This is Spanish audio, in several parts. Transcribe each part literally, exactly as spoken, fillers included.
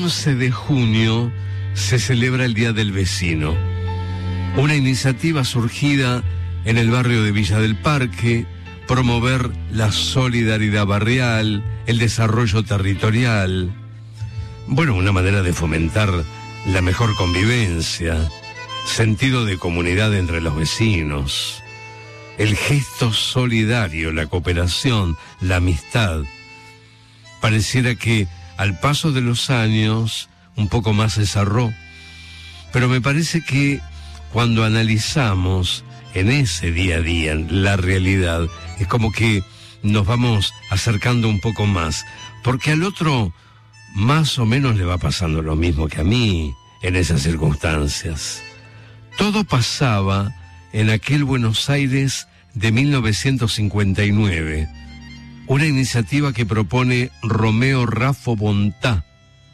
once de junio se celebra el Día del Vecino, una iniciativa surgida en el barrio de Villa del Parque, promover la solidaridad barrial, el desarrollo territorial. Bueno, una manera de fomentar la mejor convivencia, sentido de comunidad entre los vecinos, el gesto solidario, la cooperación, la amistad. Pareciera que al paso de los años un poco más se cerró, pero me parece que cuando analizamos en ese día a día la realidad, es como que nos vamos acercando un poco más, porque al otro más o menos le va pasando lo mismo que a mí en esas circunstancias. Todo pasaba en aquel Buenos Aires de mil novecientos cincuenta y nueve, una iniciativa que propone Romeo Raffo Bontá.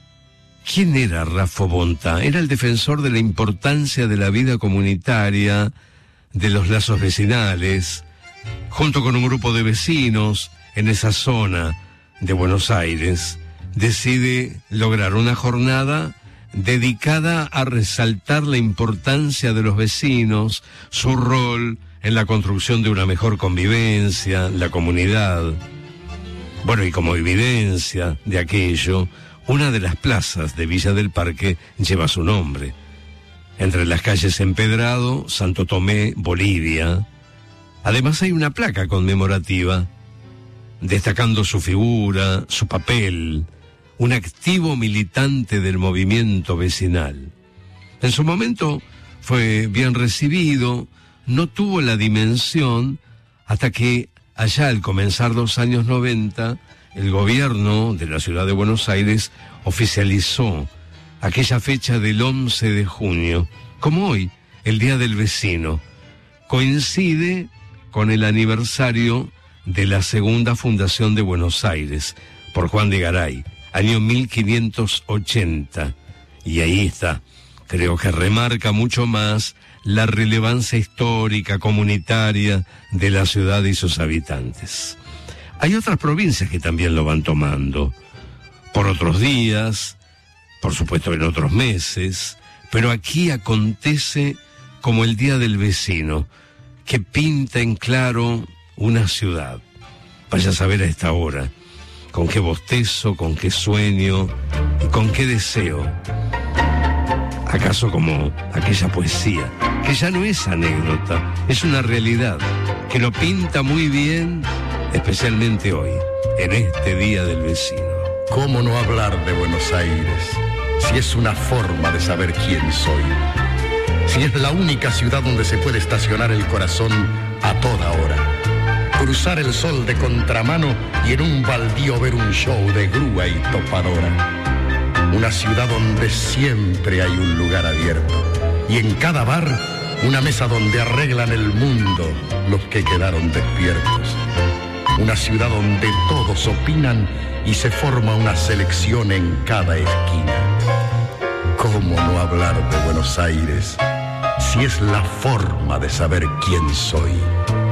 ¿Quién era Raffo Bontá? Era el defensor de la importancia de la vida comunitaria, de los lazos vecinales, junto con un grupo de vecinos en esa zona de Buenos Aires, decide lograr una jornada dedicada a resaltar la importancia de los vecinos, su rol en la construcción de una mejor convivencia, la comunidad. Bueno, y como evidencia de aquello, una de las plazas de Villa del Parque lleva su nombre. Entre las calles Empedrado, Santo Tomé, Bolivia. Además hay una placa conmemorativa, destacando su figura, su papel, un activo militante del movimiento vecinal. En su momento fue bien recibido, no tuvo la dimensión hasta que allá al comenzar los años noventa, el gobierno de la ciudad de Buenos Aires oficializó aquella fecha del once de junio, como hoy, el Día del Vecino. Coincide con el aniversario de la segunda fundación de Buenos Aires, por Juan de Garay, año mil quinientos ochenta. Y ahí está, creo que remarca mucho más la relevancia histórica, comunitaria de la ciudad y sus habitantes. Hay otras provincias que también lo van tomando, por otros días, por supuesto en otros meses, pero aquí acontece como el Día del Vecino, que pinta en claro una ciudad. Vaya a saber a esta hora, con qué bostezo, con qué sueño y con qué deseo. ¿Acaso como aquella poesía, que ya no es anécdota, es una realidad, que lo pinta muy bien, especialmente hoy, en este Día del Vecino? ¿Cómo no hablar de Buenos Aires, si es una forma de saber quién soy? Si es la única ciudad donde se puede estacionar el corazón a toda hora, cruzar el sol de contramano y en un baldío ver un show de grúa y topadora. Una ciudad donde siempre hay un lugar abierto y en cada bar una mesa donde arreglan el mundo los que quedaron despiertos. Una ciudad donde todos opinan y se forma una selección en cada esquina. ¿Cómo no hablar de Buenos Aires si es la forma de saber quién soy?